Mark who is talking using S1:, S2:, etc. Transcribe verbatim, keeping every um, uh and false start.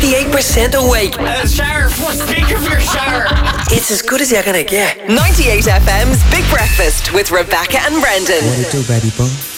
S1: ninety-eight percent awake.
S2: Uh, shower, speak of your shower.
S1: It's as good as you're gonna get.
S3: ninety-eight F M's Big Breakfast with Rebecca and Brendan.
S4: What it do, baby boy?